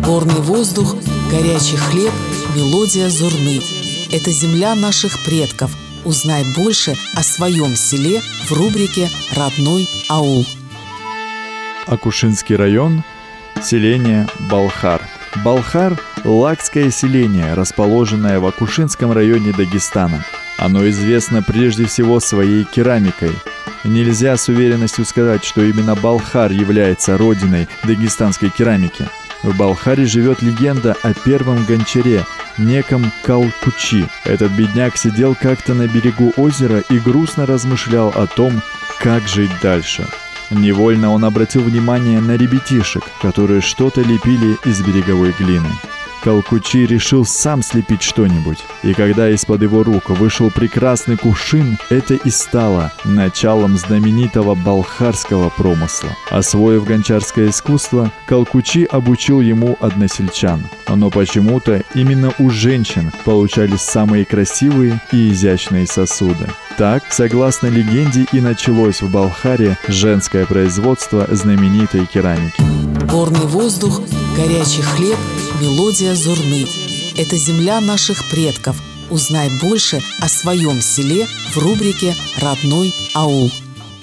Горный воздух, горячий хлеб, мелодия зурны. Это земля наших предков. Узнай больше о своем селе в рубрике «Родной аул». Акушинский район, селение Балхар. Балхар – лакское селение, расположенное в Акушинском районе Дагестана. Оно известно прежде всего своей керамикой. Нельзя с уверенностью сказать, что именно Балхар является родиной дагестанской керамики. В Балхаре живет легенда о первом гончаре, неком Калкучи. Этот бедняк сидел как-то на берегу озера и грустно размышлял о том, как жить дальше. Невольно он обратил внимание на ребятишек, которые что-то лепили из береговой глины. Калкучи решил сам слепить что-нибудь, и когда из-под его рук вышел прекрасный кувшин, это и стало началом знаменитого балхарского промысла. Освоив гончарское искусство, Калкучи обучил ему односельчан. Но почему-то именно у женщин получались самые красивые и изящные сосуды. Так, согласно легенде, и началось в Балхаре женское производство знаменитой керамики. Горный воздух, горячий хлеб, мелодия зурны. Это земля наших предков. Узнай больше о своем селе в рубрике «Родной аул».